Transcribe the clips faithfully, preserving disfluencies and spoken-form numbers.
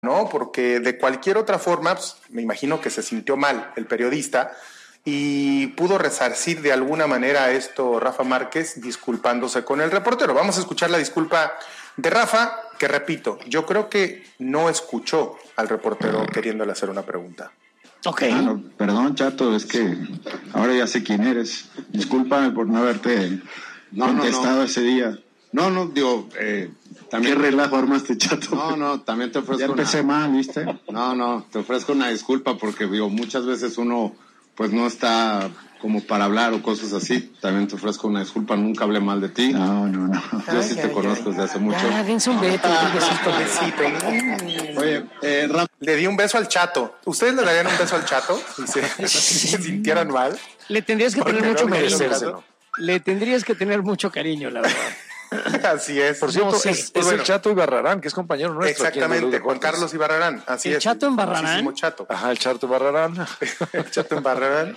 ¿no? Porque de cualquier otra forma, pues, me imagino que se sintió mal el periodista y pudo resarcir de alguna manera esto Rafa Márquez disculpándose con el reportero. Vamos a escuchar la disculpa de Rafa, que repito, yo creo que no escuchó al reportero queriéndole hacer una pregunta. Ok. Ah, no, perdón, Chato, es que ahora ya sé quién eres. Discúlpame por no haberte no, contestado no, no. ese día. No, no, digo, eh, también... ¿Qué relajo armaste, Chato? No, no, también te ofrezco Ya empecé una... mal, ¿viste? No, no, te ofrezco una disculpa porque, digo, muchas veces uno, pues, no está como para hablar o cosas así. También te ofrezco una disculpa, nunca hablé mal de ti. No, no, no. Yo ay, sí ay, te ay, conozco ay. desde hace mucho. Ya, dense un beso, un besito, besito. Oye, eh, Ram... le di un beso al Chato. ¿Ustedes le darían un beso al Chato si se, si se sintieran mal? Le tendrías que tener mucho no cariño. Le tendrías que tener mucho cariño, la verdad. Así es. Por cierto, No sé. es, es Pues bueno. el Chato Ibarrarán, que es compañero nuestro. Exactamente, Juan Carlos Ibarrarán. Así ¿El es. Chato Ibarrarán? Chato. Ajá, el Chato Ibarrarán. El Chato Ibarrarán.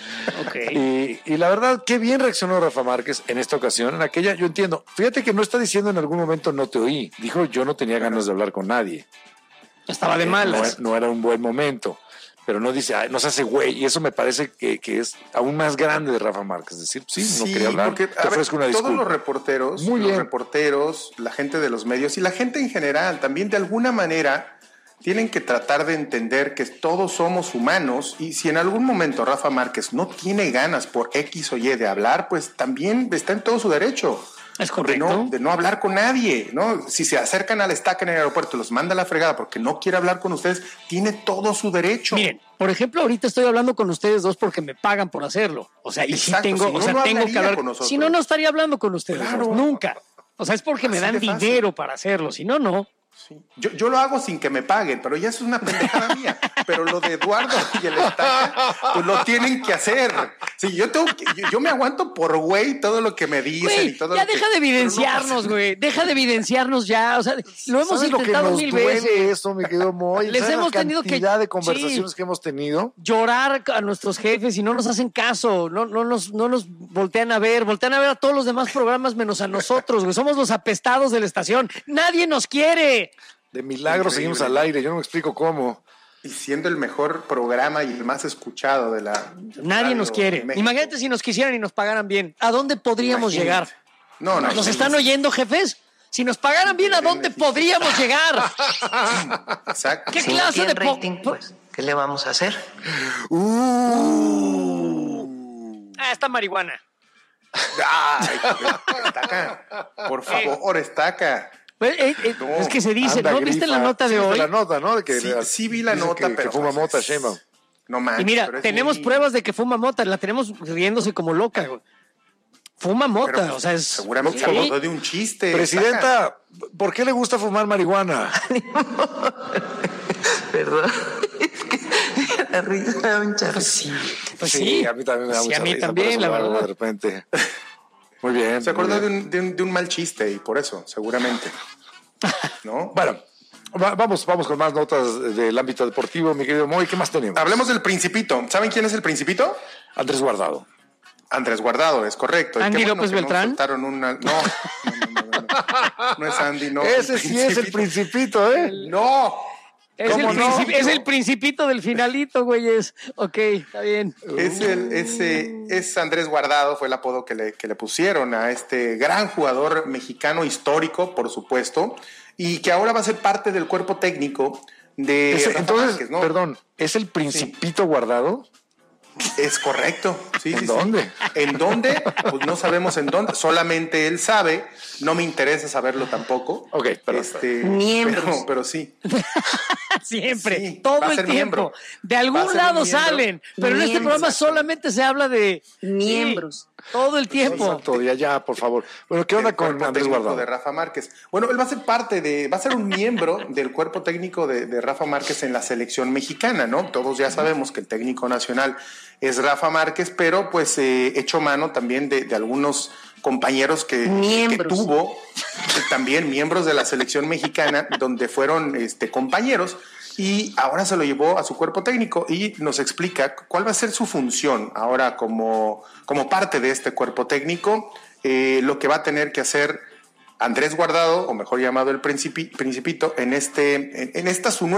Okay. Y, y la verdad, qué bien reaccionó Rafa Márquez en esta ocasión. En aquella, yo entiendo. Fíjate que no está diciendo en algún momento no te oí. Dijo yo no tenía ganas de hablar con nadie. Estaba de malas. No, no era un buen momento. Pero no dice, ay, no se hace güey. Y eso me parece que, que es aún más grande de Rafa Márquez. Es decir, sí, sí, no quería hablar. Porque, te ofrezco una disculpa. Todos los reporteros, Muy los bien. reporteros, la gente de los medios y la gente en general también de alguna manera tienen que tratar de entender que todos somos humanos y si en algún momento Rafa Márquez no tiene ganas por X o Y de hablar, pues también está en todo su derecho. Es correcto. De no, de no hablar con nadie, ¿no? Si se acercan al estaca en el aeropuerto, los manda a la fregada porque no quiere hablar con ustedes, tiene todo su derecho. Miren, por ejemplo, ahorita estoy hablando con ustedes dos porque me pagan por hacerlo. O sea, y Exacto, sí tengo, si no, o sea, no tengo que hablar. con nosotros. Si no, no estaría hablando con ustedes. Claro. Dos, nunca. O sea, es porque me Así dan de fácil. dinero para hacerlo. Si no, no. Sí. Yo, yo lo hago sin que me paguen, pero ya eso es una pendejada mía. Pero lo de Eduardo y el estaca, pues lo tienen que hacer. Sí, yo, tengo que, yo, yo me aguanto por güey todo lo que me dicen Güey, y todo ya lo deja que, de evidenciarnos, güey. No deja de evidenciarnos ya. O sea, lo hemos ¿Sabes intentado lo que nos mil duele veces. eso, mi querido Moy? Les ¿Sabes hemos la tenido que- cantidad de conversaciones sí. que hemos tenido? Llorar a nuestros jefes y no nos hacen caso, no, no, nos, no nos voltean a ver, voltean a ver a todos los demás programas menos a nosotros, güey. Somos los apestados de la estación. Nadie nos quiere. De milagro Increíble. seguimos al aire, yo no me explico cómo. Y siendo el mejor programa y el más escuchado de la Nadie radio nos quiere. de México. Imagínate si nos quisieran y nos pagaran bien. ¿A dónde podríamos Imagínate. llegar? No, no. ¿Nos están oyendo, jefes? Si nos pagaran bien, ¿a dónde podríamos llegar? Exacto. ¿Qué Si clase no de tiene po- rating, pues, ¿qué le vamos a hacer? Uh. Ah, esta marihuana. Ay, estaca. Por favor, estaca. Pues, eh, eh, No, es que se dice, Anda, ¿no? ¿Viste grifa. la nota de Sí, hoy? viste la nota, ¿no? De que Sí, sí vi la dicen nota, que, pero que fuma pues, mota, es- Sheinbaum. No manches. Y mira, pero es tenemos muy- pruebas de que fuma mota, la tenemos riéndose como loca, güey. Fuma mota, pero, pues, o sea, es... seguramente Sí. se acordó de un chiste. estaca. Presidenta, ¿por qué le gusta fumar marihuana? Perdón, es que la risa me da un charro. Sí, pues sí. a mí también me da Sí, mucha a mí risa, también, por eso la lo hago verdad. De repente. Muy bien. Se acordó muy de bien. un, de, un, de un mal chiste y por eso, seguramente. ¿No? Bueno, va- vamos, vamos con más notas del ámbito deportivo, mi querido Moy. ¿Qué más tenemos? Hablemos del Principito. ¿Saben quién es el Principito? Andrés Guardado. Andrés Guardado, es correcto. Y ¿Andy qué López que no Beltrán? soltaron una- No, no, no, no, no, no. No es Andy, no. Ese sí es el Principito, ¿eh? No. Es el, ¿Cómo no? principi- es el principito del finalito, güeyes. Ok, está bien. Es, el, ese, es Andrés Guardado, fue el apodo que le, que le pusieron a este gran jugador mexicano histórico, por supuesto, y que ahora va a ser parte del cuerpo técnico de Ese- Rafa entonces, Márquez, ¿no? perdón, ¿es el Principito Guardado? Es correcto. Sí, ¿En sí, dónde? sí. ¿En dónde? Pues no sabemos en dónde. Solamente él sabe. No me interesa saberlo tampoco. Ok, pero- Este, Miembros. Pero, pero sí. Siempre, Sí, todo va a el ser tiempo. miembro. De Va a algún ser lado miembro. salen, pero en este Miembros. programa solamente se habla de Miembros. Sí, todo el tiempo. Santo día, ya, por favor. Bueno, ¿qué onda El con cuerpo Andrés técnico Guardado? de Rafa Márquez. Bueno, él va a ser parte de, va a ser un miembro del cuerpo técnico de, de Rafa Márquez en la selección mexicana, ¿no? Todos ya sabemos que el técnico nacional es Rafa Márquez, pero pues eh, echó mano también de, de algunos compañeros que, que Miembros. tuvo, eh, también miembros de la selección mexicana, donde fueron este, compañeros, y ahora se lo llevó a su cuerpo técnico y nos explica cuál va a ser su función ahora como, como parte de este cuerpo técnico, eh, lo que va a tener que hacer Andrés Guardado, o mejor llamado el Principi, Principito, en, este, en, en esta su